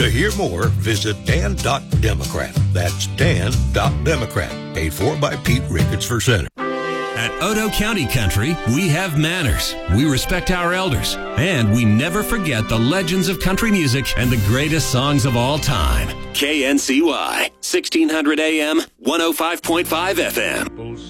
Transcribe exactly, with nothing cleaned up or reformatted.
To hear more, visit dan dot democrat. That's dan dot democrat. Paid for by Pete Ricketts for Center. At Otoe County Country, we have manners. We respect our elders. And we never forget the legends of country music and the greatest songs of all time. K N C Y, sixteen hundred A M, one oh five point five F M.